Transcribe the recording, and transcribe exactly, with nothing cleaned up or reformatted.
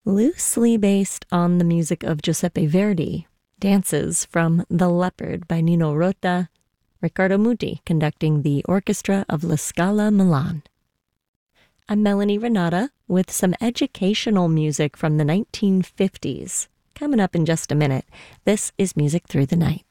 loosely based on the music of Giuseppe Verdi, Dances from The Leopard by Nino Rota, Riccardo Muti conducting the orchestra of La Scala Milan. I'm Melanie Renata with some educational music from the nineteen fifties. Coming up in just a minute, this is Music Through the Night.